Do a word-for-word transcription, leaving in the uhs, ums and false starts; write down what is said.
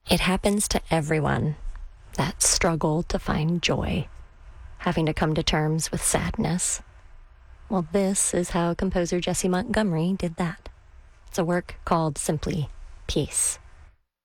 It happens to everyone, that struggle to find joy, having to come to terms with sadness. Well, this is how composer Jessie Montgomery did that. It's a work called simply Peace.